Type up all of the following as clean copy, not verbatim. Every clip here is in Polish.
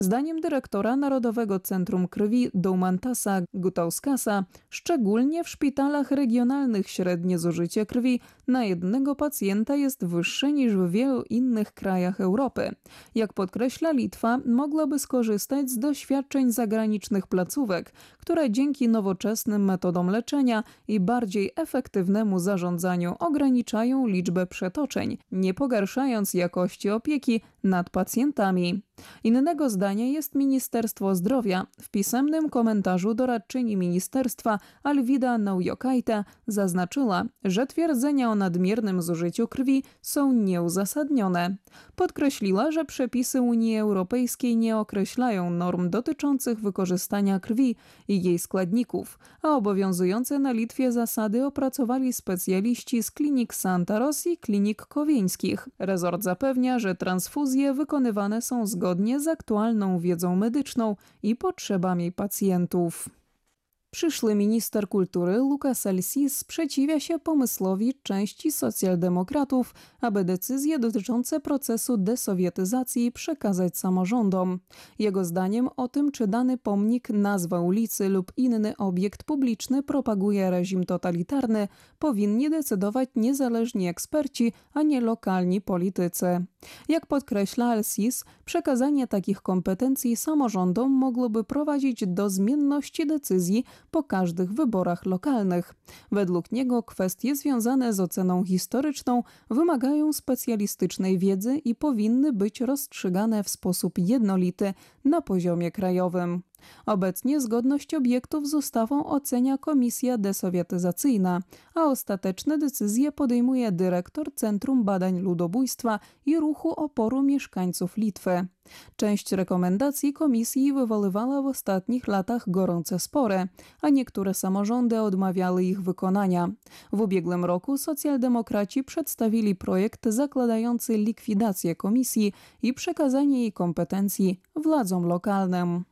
Zdaniem dyrektora Narodowego Centrum Krwi Doumantasa Gutauskasa, szczególnie w szpitalach regionalnych średnie zużycie krwi na jednego pacjenta jest wyższe niż w wielu innych krajach Europy. Jak podkreśla Litwa, mogłaby skorzystać z doświadczeń zagranicznych placówek, które dzięki nowoczesnym metodom leczenia i bardziej efektywnemu zarządzaniu ograniczają liczbę przetoczeń, nie pogarszając jakości opieki nad pacjentami. Innego zdania jest Ministerstwo Zdrowia. W pisemnym komentarzu doradczyni ministerstwa Alwida Naujokaite zaznaczyła, że twierdzenia o nadmiernym zużyciu krwi są nieuzasadnione. Podkreśliła, że przepisy Unii Europejskiej nie określają norm dotyczących wykorzystania krwi i jej składników, a obowiązujące na Litwie zasady opracowali specjaliści z klinik Santaros i klinik kowieńskich. Rezort zapewnia, że transfuzje wykonywane są zgodnie z aktualną wiedzą medyczną i potrzebami pacjentów. Przyszły minister kultury Łukasz Elsis sprzeciwia się pomysłowi części socjaldemokratów, aby decyzje dotyczące procesu desowietyzacji przekazać samorządom. Jego zdaniem o tym, czy dany pomnik, nazwa ulicy lub inny obiekt publiczny propaguje reżim totalitarny, powinni decydować niezależni eksperci, a nie lokalni politycy. Jak podkreśla Elsis, przekazanie takich kompetencji samorządom mogłoby prowadzić do zmienności decyzji po każdych wyborach lokalnych. Według niego kwestie związane z oceną historyczną wymagają specjalistycznej wiedzy i powinny być rozstrzygane w sposób jednolity na poziomie krajowym. Obecnie zgodność obiektów z ustawą ocenia Komisja Desowietyzacyjna, a ostateczne decyzje podejmuje dyrektor Centrum Badań Ludobójstwa i Ruchu Oporu Mieszkańców Litwy. Część rekomendacji komisji wywoływała w ostatnich latach gorące spory, a niektóre samorządy odmawiały ich wykonania. W ubiegłym roku socjaldemokraci przedstawili projekt zakładający likwidację komisji i przekazanie jej kompetencji władzom lokalnym.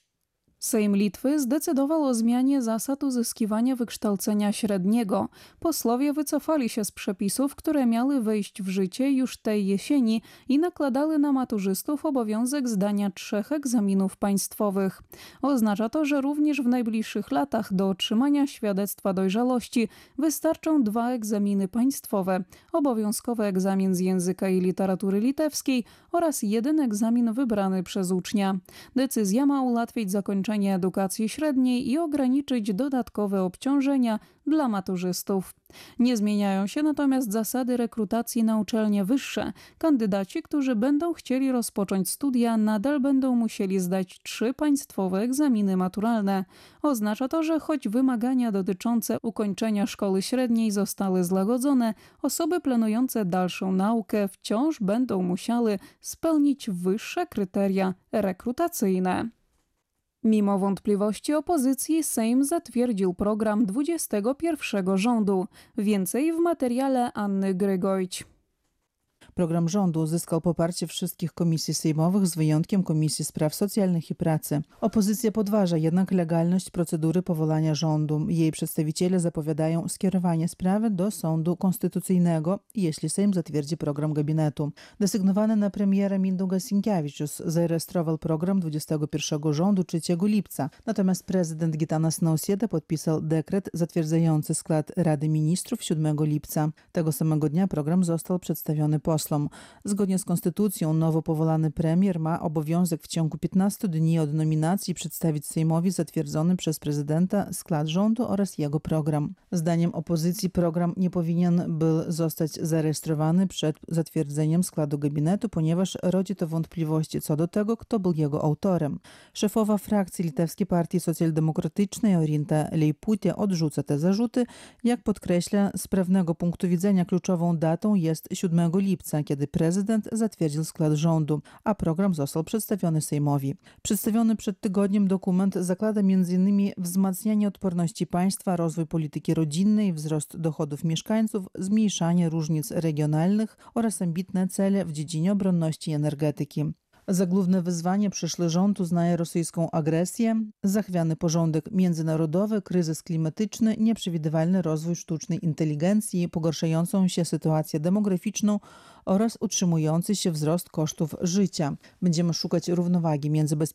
Sejm Litwy zdecydował o zmianie zasad uzyskiwania wykształcenia średniego. Posłowie wycofali się z przepisów, które miały wejść w życie już tej jesieni i nakładały na maturzystów obowiązek zdania 3 egzaminów państwowych. Oznacza to, że również w najbliższych latach do otrzymania świadectwa dojrzałości wystarczą 2 egzaminy państwowe, obowiązkowy egzamin z języka i literatury litewskiej oraz 1 egzamin wybrany przez ucznia. Decyzja ma ułatwić zakończenie edukacji średniej i ograniczyć dodatkowe obciążenia dla maturzystów. Nie zmieniają się natomiast zasady rekrutacji na uczelnie wyższe. Kandydaci, którzy będą chcieli rozpocząć studia, nadal będą musieli zdać 3 państwowe egzaminy maturalne. Oznacza to, że choć wymagania dotyczące ukończenia szkoły średniej zostały złagodzone, osoby planujące dalszą naukę wciąż będą musiały spełnić wyższe kryteria rekrutacyjne. Mimo wątpliwości opozycji Sejm zatwierdził program 21 rządu. Więcej w materiale Anny Grygojć. Program rządu uzyskał poparcie wszystkich komisji sejmowych z wyjątkiem Komisji Spraw Socjalnych i Pracy. Opozycja podważa jednak legalność procedury powołania rządu. Jej przedstawiciele zapowiadają skierowanie sprawy do Sądu Konstytucyjnego, jeśli Sejm zatwierdzi program gabinetu. Desygnowany na premiera Mindaugas Sinkevičius zarejestrował program 21 rządu 3 lipca. Natomiast prezydent Gitanas Nausėda podpisał dekret zatwierdzający skład Rady Ministrów 7 lipca. Tego samego dnia program został przedstawiony posłom. Zgodnie z konstytucją nowo powołany premier ma obowiązek w ciągu 15 dni od nominacji przedstawić Sejmowi zatwierdzony przez prezydenta skład rządu oraz jego program. Zdaniem opozycji program nie powinien był zostać zarejestrowany przed zatwierdzeniem składu gabinetu, ponieważ rodzi to wątpliwości co do tego, kto był jego autorem. Szefowa frakcji Litewskiej Partii Socjaldemokratycznej Orinta Leiputė odrzuca te zarzuty. Jak podkreśla, z prawnego punktu widzenia kluczową datą jest 7 lipca, kiedy prezydent zatwierdził skład rządu, a program został przedstawiony Sejmowi. Przedstawiony przed tygodniem dokument zakłada m.in. wzmacnianie odporności państwa, rozwój polityki rodzinnej, wzrost dochodów mieszkańców, zmniejszanie różnic regionalnych oraz ambitne cele w dziedzinie obronności i energetyki. Za główne wyzwanie przyszły rząd uznaje rosyjską agresję, zachwiany porządek międzynarodowy, kryzys klimatyczny, nieprzewidywalny rozwój sztucznej inteligencji, pogarszającą się sytuację demograficzną oraz utrzymujący się wzrost kosztów życia. Będziemy szukać równowagi między